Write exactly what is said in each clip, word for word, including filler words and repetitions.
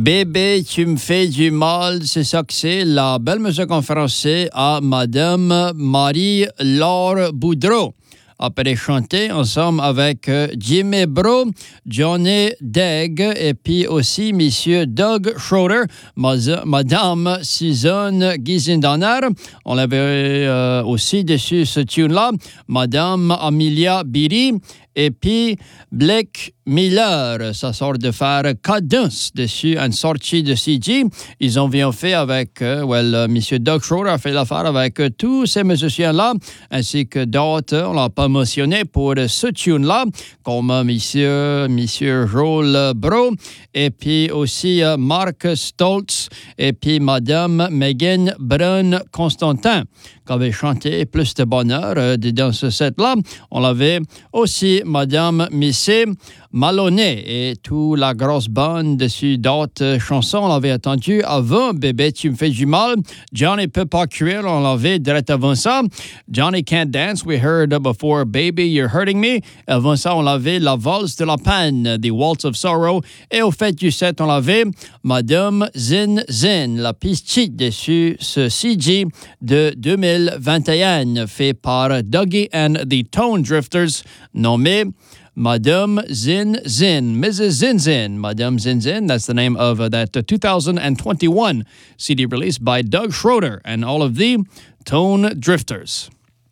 Bébé, tu me fais du mal, c'est ça que c'est. La belle musique en français à Madame Marie-Laure Boudreau. Après chanter ensemble avec euh, Jimmy Bro, Johnny Degg et puis aussi Monsieur Doug Schroeder, Maza- Madame Susan Gizendaner. On l'avait euh, aussi dessus ce tune-là. Madame Amelia Biri et puis Blake Miller. Ça sort de faire Cadence dessus, une sortie de C G. Ils ont bien fait avec, euh, well, euh, Monsieur Doug Schroeder a fait l'affaire avec euh, tous ces musiciens-là, ainsi que d'autres, on l'a pas mentionné pour euh, ce tune-là, comme euh, Monsieur, Monsieur Joel Bro, et puis aussi euh, Mark Stoltz, et puis Madame Megan Brun Constantin, qui avait chanté plus de bonheur euh, dans ce set-là. On avait aussi Madame Missy Maloney et toute la grosse bande dessus d'autres chansons. On l'avait entendu avant Bébé, tu me fais du mal. Johnny peut pas cuire, on l'avait direct avant ça. Johnny Can't Dance, we heard before Baby, You're Hurting Me. Avant ça, on l'avait La Valse de la Panne, The Waltz of Sorrow. Et au fait du set, on l'avait Madame Zin Zin, la piste cheat dessus ce C G de deux mille vingt et un, fait par Dougie and the Tone Drifters, nommé Madame Zin Zin, Missus Zin Zin, Madame Zin Zin. That's the name of uh, that uh, two thousand twenty-one C D released by Doug Schroeder and all of the Tone Drifters.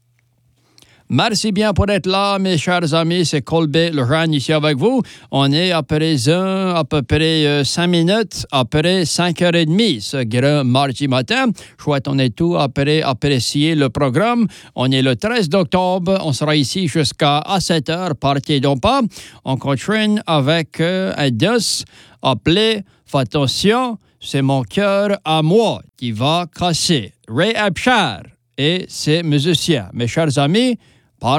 Merci bien pour être là, mes chers amis. C'est Colbert Lejeune ici avec vous. On est à présent à peu près euh, cinq minutes après cinq heures trente ce grand mardi matin. Je souhaite on est tout après apprécier le programme. On est le treize octobre. On sera ici jusqu'à sept heures. Partez donc pas. On continue avec euh, un dos appelé « Fais attention, c'est mon cœur à moi qui va casser ». Ray Abshar et ses musiciens. Mes chers amis,